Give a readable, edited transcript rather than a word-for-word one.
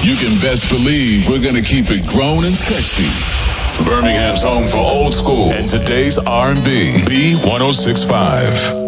You can best believe we're gonna keep it grown and sexy. Birmingham's home for old school and today's R&B. B 106.5.